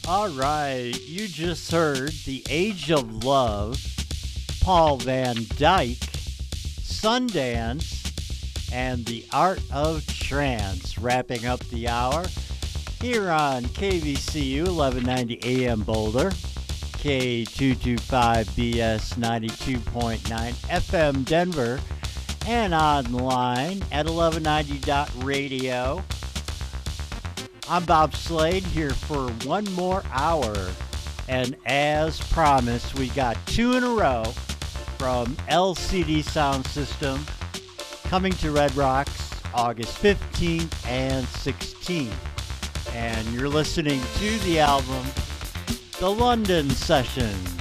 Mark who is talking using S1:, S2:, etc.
S1: All right, you just heard The Age of Love, Paul Van Dyke, Sundance, and The Art of Trance, wrapping up the hour here on KVCU 1190 AM Boulder, K225BS 92.9 FM Denver, and online at 1190.radio. I'm Bob Slade here for one more hour, and as promised, we got two in a row from LCD Sound System coming to Red Rocks August 15th and 16th. And you're listening to the album The London Sessions.